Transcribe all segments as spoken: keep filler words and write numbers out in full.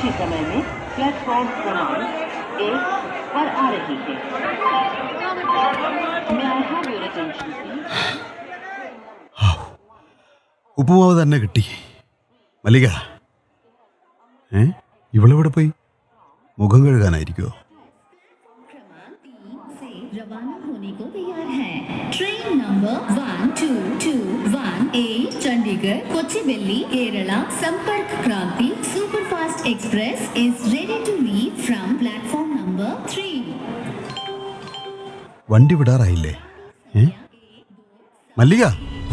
ही समय में प्लेटफॉर्म क्रमांक एक पर आ रही है। May I have your attention, please? ഉപ്പുമാവ് തന്നെ കിട്ടി. മല്ലിക, ഏ ഇവളെവിടെ പോയി? മുഖം കഴുകാനായിരിക്കുമോ? रवाना होने को तैयार है। Train number one two to one ए चंडीगढ़ कोच्चिवेली केरला संपर्क क्रांति superfast express is ready to leave from platform number three. വണ്ടി വിടാറായില്ലേ? ഏ മല്ലിക,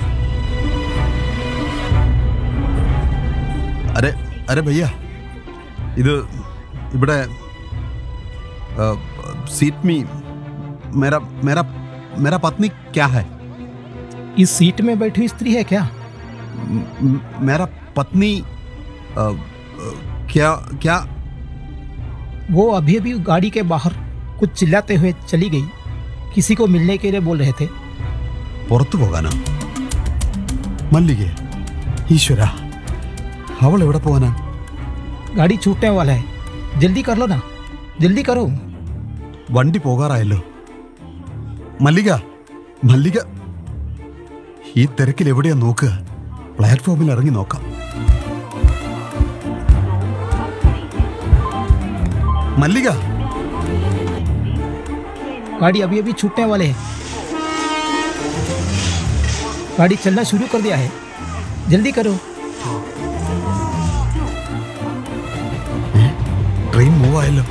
അരെ അരെ ഭയ്യ, ഇത് ഇവിടെ സീറ്റ് മീ मेरा मेरा मेरा पत्नी क्या है? इस सीट में बैठी स्त्री है क्या? म, मेरा पत्नी आ, क्या क्या? वो अभी अभी गाड़ी के बाहर कुछ चिल्लाते हुए चली गई। किसी को मिलने के लिए बोल रहे थे। പുറത്തു പോകാനോ? മല്ലികേ, ഈശ്വര, അവൾ എവിടെ പോകാനാ? गाड़ी छूटने वाला है, जल्दी कर लो ना, जल्दी करो। വണ്ടി പോകാറായല്ലോ. മല്ലിക, മല്ലിക, ഈ തിരക്കിൽ എവിടെയാ നോക്കുക? പ്ലാറ്റ്ഫോമിൽ ഇറങ്ങി നോക്കാം. മല്ലിക, गाड़ी अभी अभी छूटने वाले हैं। गाड़ी चलना शुरू कर दिया है, जल्दी करो। ട്രെയിൻ മൂവ് ആയല്ലോ.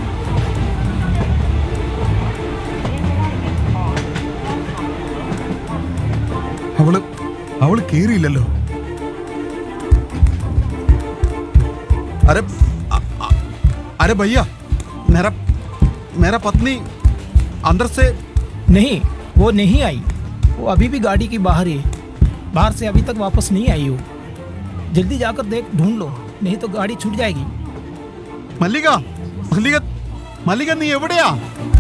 അവള് അവള് കേറിയില്ലല്ലോ. अरे अरे भैया, मेरा मेरा पत्नी अंदर से नहीं, वो नहीं आई। वो अभी भी गाड़ी की बाहर ही है, बाहर से अभी तक वापस नहीं आई हो। जल्दी जाकर देख, ढूंढ लो, नहीं तो गाड़ी छूट जाएगी। മല്ലിക, മല്ലിക, മല്ലിക, നീ എവിടെയാ?